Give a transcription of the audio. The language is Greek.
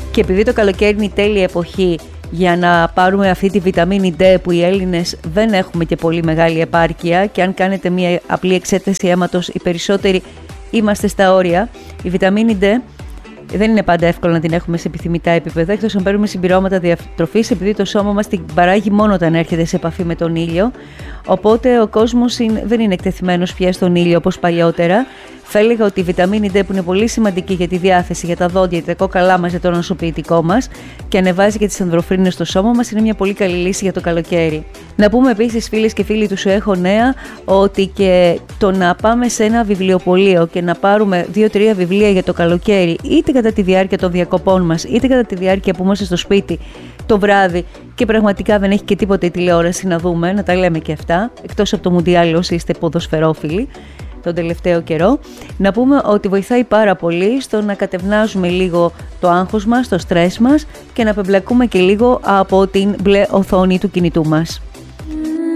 Και επειδή το καλοκαίρι είναι η τέλεια εποχή για να πάρουμε αυτή τη βιταμίνη D που οι Έλληνες δεν έχουμε και πολύ μεγάλη επάρκεια, και αν κάνετε μια απλή εξέταση αίματος, οι περισσότεροι είμαστε στα όρια. Η βιταμίνη D δεν είναι πάντα εύκολο να την έχουμε σε επιθυμητά επίπεδα, εκτός αν παίρνουμε συμπληρώματα διατροφής, επειδή το σώμα μας την παράγει μόνο όταν έρχεται σε επαφή με τον ήλιο. Οπότε ο κόσμος δεν είναι εκτεθειμένος πια στον ήλιο όπως παλιότερα. Θα έλεγα ότι η βιταμίνη D, που είναι πολύ σημαντική για τη διάθεση, για τα δόντια, για τα κόκαλά μας, για το νοσοποιητικό μας και ανεβάζει και τις ανδροφρίνες στο σώμα μας, είναι μια πολύ καλή λύση για το καλοκαίρι. Να πούμε επίσης, φίλες και φίλοι του Σου Έχω Νέα, ότι και το να πάμε σε ένα βιβλιοπωλείο και να πάρουμε 2-3 βιβλία για το καλοκαίρι, είτε κατά τη διάρκεια των διακοπών μας, είτε κατά τη διάρκεια που είμαστε στο σπίτι το βράδυ και πραγματικά δεν έχει και τίποτα η τηλεόραση να δούμε, να τα λέμε και αυτά, εκτός από το Μουντιάλ όσοι είστε ποδοσφαιρόφιλοι τον τελευταίο καιρό, να πούμε ότι βοηθάει πάρα πολύ στο να κατευνάζουμε λίγο το άγχος μας, το στρες μας και να απεμπλακούμε και λίγο από την μπλε οθόνη του κινητού μας.